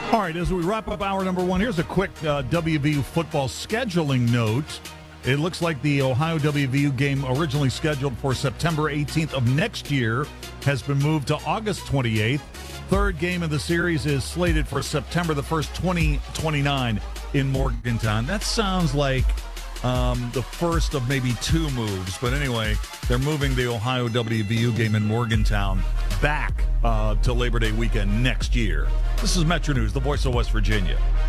All right, as we wrap up hour number one, here's a quick WVU football scheduling note. It looks like the Ohio WVU game, originally scheduled for September 18th of next year, has been moved to August 28th. Third game of the series is slated for September the 1st, 2029 in Morgantown. That sounds like the first of maybe two moves. But anyway, they're moving the Ohio WVU game in Morgantown back to Labor Day weekend next year. This is Metro News, the voice of West Virginia.